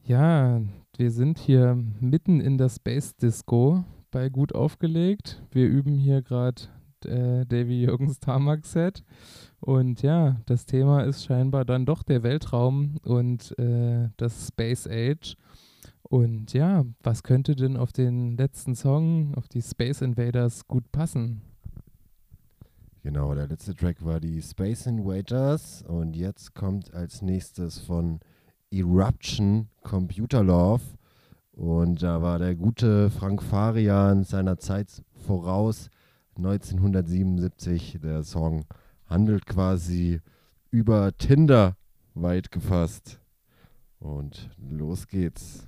Ja, wir sind hier mitten in der Space Disco bei Gut aufgelegt. Wir üben hier gerade Davy Jürgens Tamak-Set. Und ja, das Thema ist scheinbar dann doch der Weltraum und das Space Age. Und ja, was könnte denn auf den letzten Song, auf die Space Invaders gut passen? Genau, der letzte Track war die Space Invaders und jetzt kommt als nächstes von Eruption Computer Love. Und da war der gute Frank Farian seiner Zeit voraus, 1977. Der Song handelt quasi über Tinder, weit gefasst. Und los geht's.